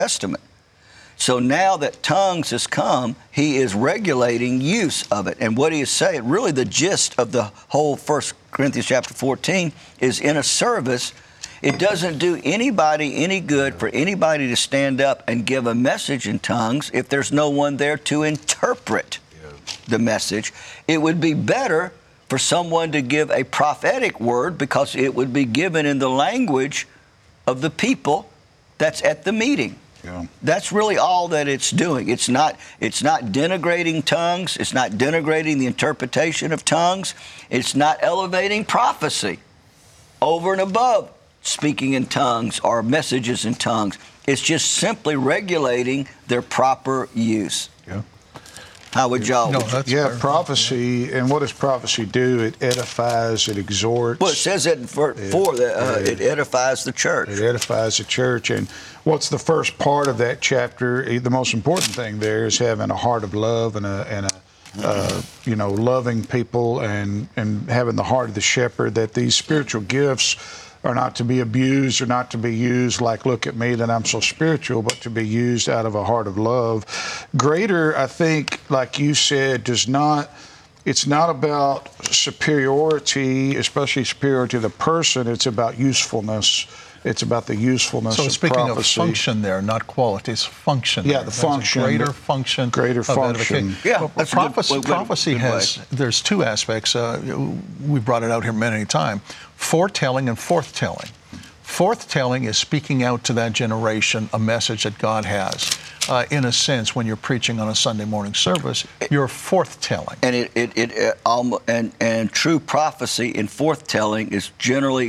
Testament. So now that tongues has come, he is regulating use of it. And what he is saying, really the gist of the whole 1 Corinthians chapter 14 is in a service, it doesn't do anybody any good for anybody to stand up and give a message in tongues if there's no one there to interpret the message. It would be better for someone to give a prophetic word because it would be given in the language of the people that's at the meeting. Yeah. That's really all that it's doing. It's not denigrating tongues. It's not denigrating the interpretation of tongues. It's not elevating prophecy over and above speaking in tongues or messages in tongues. It's just simply regulating their proper use. Yeah. How would y'all? Prophecy. And what does prophecy do? It edifies, it exhorts. Well, it says it it edifies the church. It edifies the church. And what's the first part of that chapter? The most important thing there is having a heart of love and loving people and having the heart of the shepherd, that these spiritual gifts are not to be abused or not to be used like, look at me, that I'm so spiritual, but to be used out of a heart of love. Greater, I think, like you said, it's not about superiority, especially superiority to the person. It's about usefulness. It's about the usefulness of prophecy. So speaking of function there, not quality, it's function. Yeah, the function. Greater function. Greater function. Yeah, well, prophecy has, there's two aspects. We brought it out here many times. Foretelling and forthtelling. Forthtelling is speaking out to that generation a message that God has. In a sense, when you're preaching on a Sunday morning service, you're forthtelling. And true prophecy in forthtelling is generally